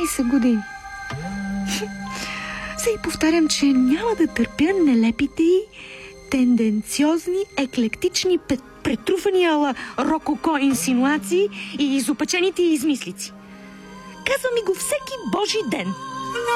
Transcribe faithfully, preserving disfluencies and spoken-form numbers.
дванайсет години. Се и повтарям, че няма да търпя нелепите и тенденциозни, еклектични, претруфани ала рококо инсинуации и изопачените измислици. Казва ми го всеки божи ден.